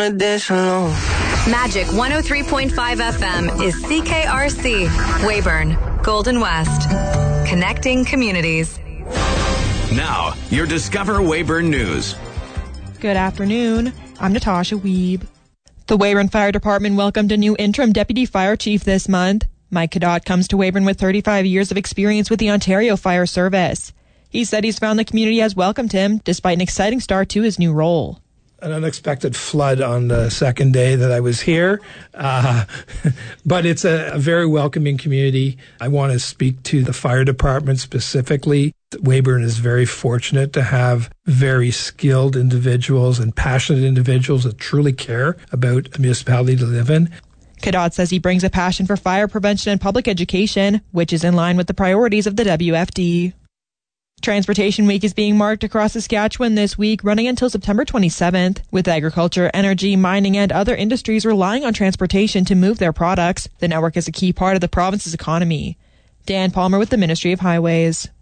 wanna dance alone. Magic 103.5 FM is CKRC, Weyburn, Golden West. Connecting communities. Now, your Discover Weyburn News. Good afternoon. I'm Natasha Wiebe. The Weyburn Fire Department welcomed a new interim deputy fire chief this month. Mike Cadott comes to Weyburn with 35 years of experience with the Ontario Fire Service. He said he's found the community has welcomed him despite an exciting start to his new role. An unexpected flood on the second day that I was here, but it's a very welcoming community. I want to speak to the fire department specifically. Weyburn is very fortunate to have very skilled individuals and passionate individuals that truly care about a municipality to live in. Cadott says he brings a passion for fire prevention and public education, which is in line with the priorities of the WFD. Transportation Week is being marked across Saskatchewan this week, running until September 27th. With agriculture, energy, mining, and other industries relying on transportation to move their products, the network is a key part of the province's economy. Dan Palmer with the Ministry of Highways.